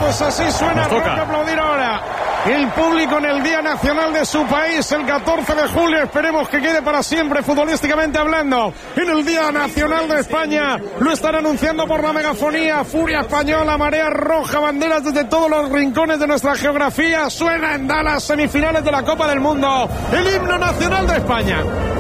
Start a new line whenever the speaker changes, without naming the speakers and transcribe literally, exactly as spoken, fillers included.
Pues así suena, habrá que aplaudir ahora. El público en el Día Nacional de su país, el catorce de julio, esperemos que quede para siempre futbolísticamente hablando. En el Día Nacional de España, lo están anunciando por la megafonía, Furia Española, Marea Roja, banderas desde todos los rincones de nuestra geografía. Suena en Dallas, semifinales de la Copa del Mundo, el himno nacional de España.